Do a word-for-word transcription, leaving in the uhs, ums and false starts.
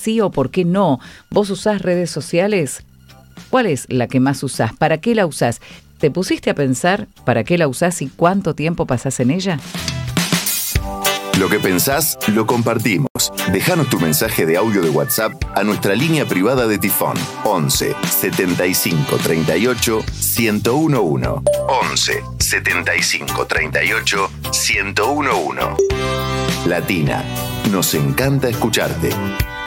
sí o por qué no? ¿Vos usás redes sociales? ¿Cuál es la que más usás? ¿Para qué la usás? ¿Te pusiste a pensar para qué la usás y cuánto tiempo pasás en ella? Lo que pensás, lo compartimos. Déjanos tu mensaje de audio de WhatsApp a nuestra línea privada de Tifón. once setenta y cinco treinta y ocho ciento uno. once setenta y cinco treinta y ocho ciento uno. Latina, nos encanta escucharte.